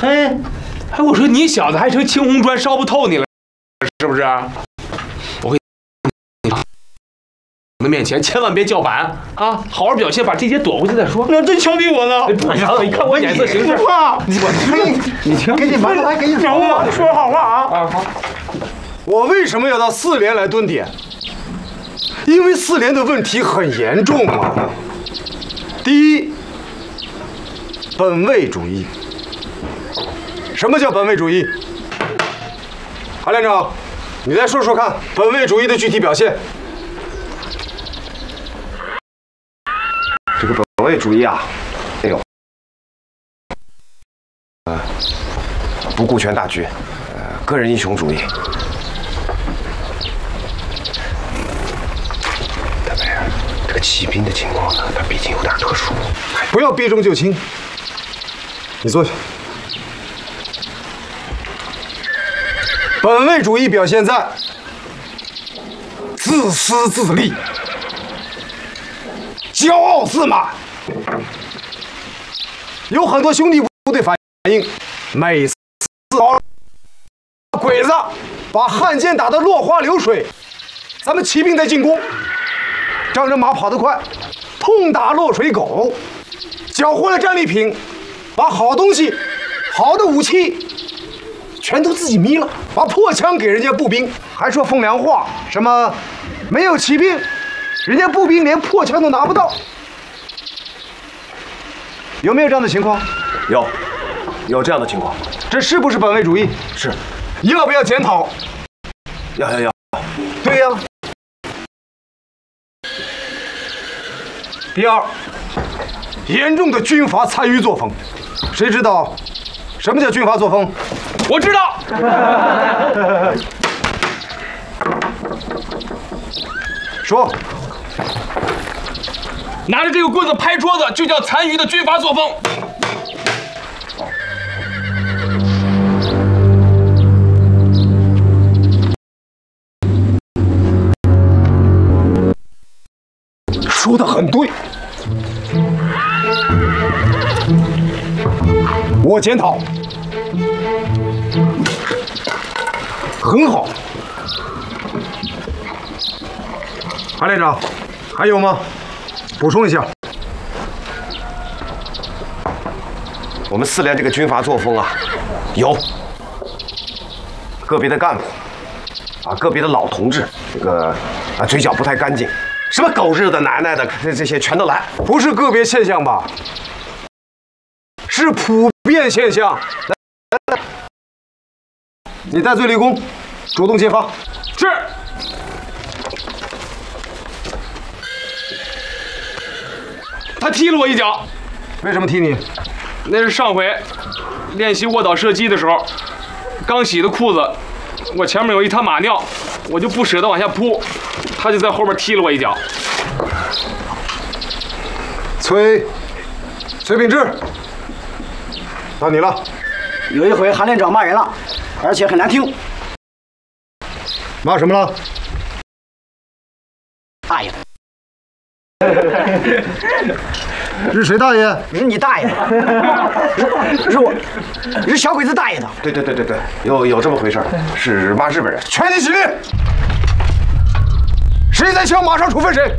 嘿，哎，我说你小子还成青红砖烧不透你了，是不是？我跟你说，我的面前千万别叫板啊！好好表现，把这些躲回去再说。 那真枪毙我呢！ 不行，你看我眼色行事。 不怕， 你听，给你瞒着来，给你找我，你说好话啊！ 啊，好。 我为什么要到4连来蹲点？因为4连的问题很严重啊。第一，本位主义。什么叫本位主义？韩连长，你再说说看，本位主义的具体表现。 这个本位主义啊，有不顾全大局，个人英雄主义。大白，这个骑兵的情况呢，它毕竟有点特殊。 不要避重就轻，你坐下。本位主义表现在自私自利、骄傲自满。有很多兄弟部队反映，每次鬼子把汉奸打得落花流水，咱们骑兵在进攻，仗着马跑得快，痛打落水狗，缴获了战利品，把好东西、好的武器全都自己眯了，把破枪给人家步兵，还说风凉话，什么没有骑兵，人家步兵连破枪都拿不到。有没有这样的情况？ 有这样的情况。 这是不是本位主义？ 是。 要不要检讨？ 要。 对呀。第二，严重的军阀参与作风。谁知道什么叫军阀作风？ 我知道。 说。 拿着这个棍子拍桌子，就叫残余的军阀作风。 说得很对，我检讨，很好。韩连长，还有吗？补充一下。 我们4连这个军阀作风啊，有个别的干部啊，个别的老同志，这个嘴角不太干净，什么狗日的奶奶的，这些全都来。 不是个别现象吧？是普遍现象。来，你戴罪立功，主动揭发。 是。他踢了我一脚。 为什么踢你？ 那是上回练习卧倒射击的时候，刚洗的裤子，我前面有一滩马尿，我就不舍得往下扑，他就在后边踢了我一脚。 崔秉志，到你了。 有一回韩连长骂人了，而且很难听。 骂什么了？ 大爷的！ 是谁大爷？ 是你大爷的！是我，是小鬼子大爷的。 对，有这么回事，是骂日本人。 全体起立！谁在枪马上处分谁。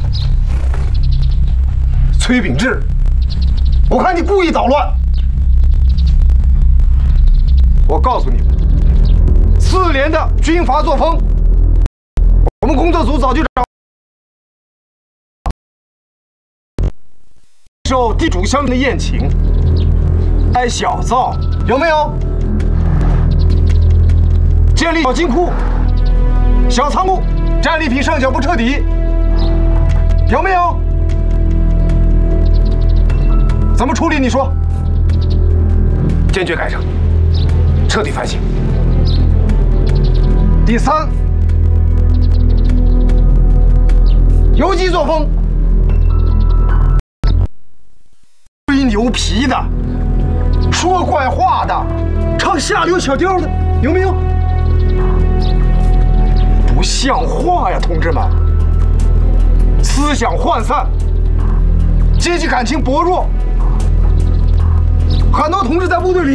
崔秉志，我看你故意捣乱。我告诉你们，4连的军阀作风，我们工作组早就受地主乡的宴请，开小灶，有没有？建立小金库、小仓库，战利品上缴不彻底，有没有？怎么处理？你说。 坚决改正，彻底反省。 第三，游击作风。吹牛皮的，说怪话的，唱下流小调的，有没有？不像话呀，同志们！思想涣散，阶级感情薄弱，很多同志在部队里